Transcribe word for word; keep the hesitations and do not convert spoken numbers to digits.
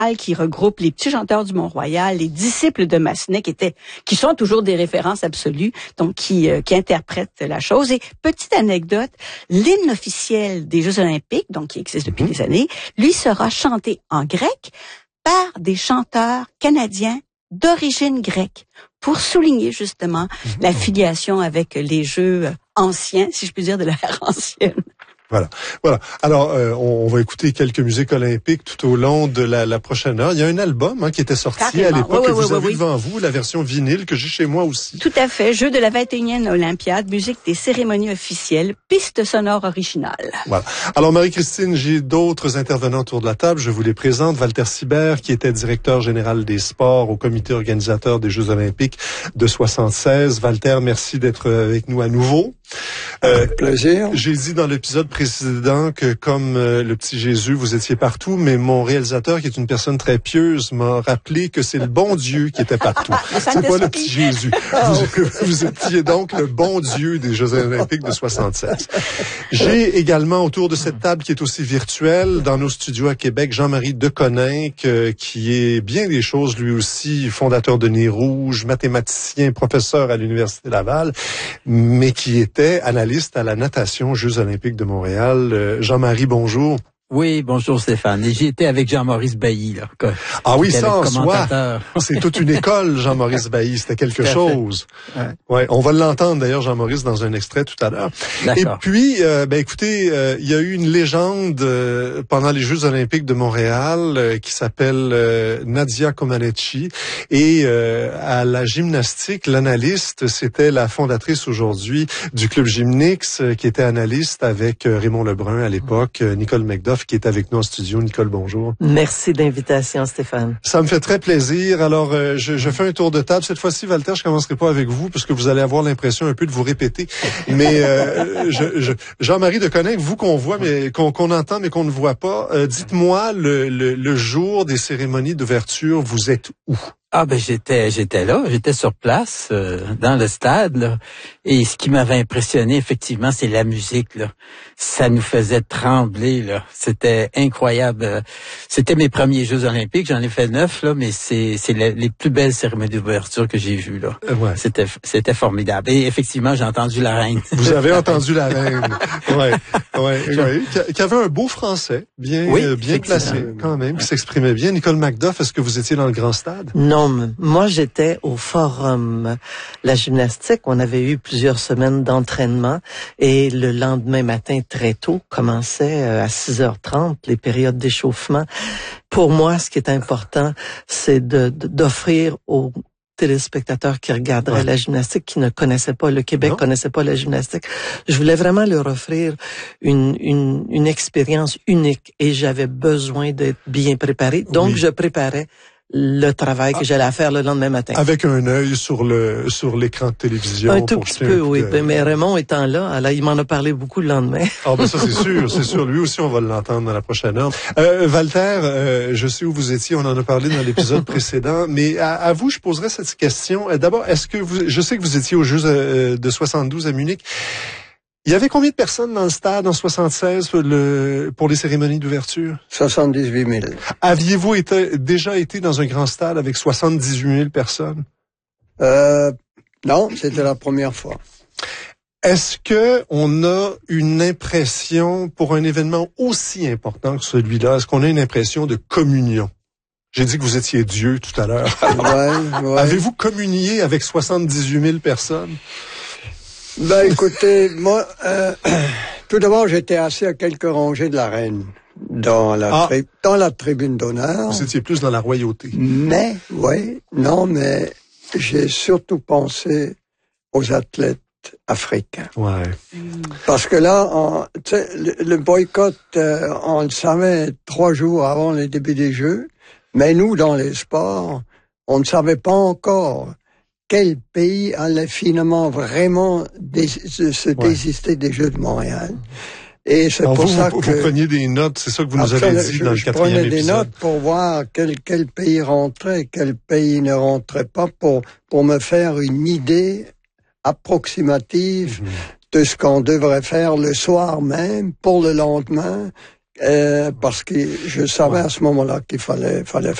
qui regroupe les petits chanteurs du Mont-Royal, les disciples de Massenet, qui étaient, qui sont toujours des références absolues, donc qui, euh, qui interprètent la chose. Et petite anecdote, l'hymne officiel des Jeux Olympiques, donc qui existe depuis des années, lui sera chanté en grec par des chanteurs canadiens d'origine grecque, pour souligner justement mmh. la filiation avec les Jeux anciens, si je puis dire, de l'ère ancienne. Voilà, voilà. Alors, euh, on, on va écouter quelques musiques olympiques tout au long de la, la prochaine heure. Il y a un album hein, qui était sorti Carrément. à l'époque, oui, oui, que vous oui, avez oui. devant vous, la version vinyle que j'ai chez moi aussi. Tout à fait. Jeu de la vingt et unième Olympiade, musique des cérémonies officielles, piste sonore originale. Voilà. Alors, Marie-Christine, j'ai d'autres intervenants autour de la table. Je vous les présente. Walter Sibert, qui était directeur général des sports au comité organisateur des Jeux olympiques de soixante-seize. Walter, merci d'être avec nous à nouveau. Euh, Avec plaisir. J'ai dit dans l'épisode précédent que comme euh, le petit Jésus, vous étiez partout, mais mon réalisateur, qui est une personne très pieuse, m'a rappelé que c'est le bon Dieu qui était partout. C'est pas le petit Jésus. Vous, vous étiez donc le bon Dieu des Jeux olympiques de soixante-seize. J'ai également autour de cette table, qui est aussi virtuelle, dans nos studios à Québec, Jean-Marie Deconinck, euh, qui est bien des choses, lui aussi, fondateur de Nez Rouge, mathématicien, professeur à l'Université Laval, mais qui était analyste à la natation Jeux olympiques de Montréal. Euh, Jean-Marie, bonjour. Oui, bonjour Stéphane. Et j'y étais avec Jean-Maurice Bailly. Là, que, ah oui, ça en soi. C'est toute une école, Jean-Maurice Bailly. C'était quelque chose. Ouais. ouais, on va l'entendre d'ailleurs, Jean-Maurice, dans un extrait tout à l'heure. Et puis, euh, ben écoutez, euh, il y a eu une légende euh, pendant les Jeux olympiques de Montréal euh, qui s'appelle euh, Nadia Comaneci. Et euh, à la gymnastique, l'analyste, c'était la fondatrice aujourd'hui du club Gymnix, euh, qui était analyste avec euh, Raymond Lebrun à l'époque, euh, Nicole McDuff, qui est avec nous en studio. Nicole, bonjour. Merci de l'invitation, Stéphane. Ça me fait très plaisir. Alors, euh, je, je fais un tour de table. Cette fois-ci, Walter, je commencerai pas avec vous, parce que vous allez avoir l'impression un peu de vous répéter. Mais euh, je, je, Jean-Marie Deconinck, vous qu'on voit, mais qu'on, qu'on entend, mais qu'on ne voit pas, euh, dites-moi, le, le, le jour des cérémonies d'ouverture, vous êtes où? Ah ben j'étais j'étais là, j'étais sur place euh, dans le stade là. Et ce qui m'avait impressionné effectivement, c'est la musique là. Ça nous faisait trembler là. C'était incroyable. C'était mes premiers Jeux olympiques, j'en ai fait neuf là, mais c'est c'est les, les plus belles cérémonies d'ouverture que j'ai vues là. Ouais. C'était c'était formidable. Et effectivement, j'ai entendu la reine. Vous avez entendu la reine. Ouais. Ouais, ouais. Qui avait un beau français, bien oui, euh, bien placé quand même, qui s'exprimait bien. Nicole McDuff, est-ce que vous étiez dans le grand stade? Non. Moi, j'étais au Forum La Gymnastique. On avait eu plusieurs semaines d'entraînement et le lendemain matin, très tôt, commençait à six heures trente les périodes d'échauffement. Pour moi, ce qui est important, c'est de, de, d'offrir aux téléspectateurs qui regarderaient ouais. la gymnastique, qui ne connaissaient pas le Québec, non. connaissaient pas la gymnastique. Je voulais vraiment leur offrir une, une, une expérience unique et j'avais besoin d'être bien préparé. Donc, oui. je préparais le travail que j'allais faire le lendemain matin. Avec un œil sur le sur l'écran de télévision. Un tout petit peu, oui. De... Mais Raymond étant là, alors, il m'en a parlé beaucoup le lendemain. Ah ben ça c'est sûr, c'est sûr. Lui aussi, on va l'entendre dans la prochaine heure. Euh, Walter, euh, je sais où vous étiez, on en a parlé dans l'épisode précédent, mais à, à vous, je poserais cette question. D'abord, est-ce que vous, je sais que vous étiez aux Jeux de soixante-douze à Munich. Il y avait combien de personnes dans le stade en soixante-seize pour, le, pour les cérémonies d'ouverture? soixante-dix-huit mille. Aviez-vous été, déjà été dans un grand stade avec soixante-dix-huit mille personnes? Euh, non, c'était la première fois. Est-ce que on a une impression, pour un événement aussi important que celui-là, est-ce qu'on a une impression de communion? J'ai dit que vous étiez Dieu tout à l'heure. Ouais, ouais. Avez-vous communié avec soixante-dix-huit mille personnes? Ben, écoutez, moi, euh, tout d'abord, j'étais assis à quelques rangées de la reine, dans la, ah. tri- dans la tribune d'honneur. Vous étiez plus dans la royauté. Mais, oui, non, mais j'ai surtout pensé aux athlètes africains. Ouais. Parce que là, on, le, le boycott, euh, on le savait trois jours avant le début des Jeux, mais nous, dans les sports, on ne savait pas encore quel pays allait finalement vraiment dés- se ouais. désister des Jeux de Montréal. Et c'est Alors pour vous, ça vous, que... Vous preniez des notes, c'est ça que vous nous Après, avez dit je, dans le je quatrième épisode. Je prenais des notes pour voir quel, quel pays rentrait, quel pays ne rentrait pas, pour, pour me faire une idée approximative mm-hmm. de ce qu'on devrait faire le soir même, pour le lendemain, euh, parce que je savais à ce moment-là qu'il fallait, fallait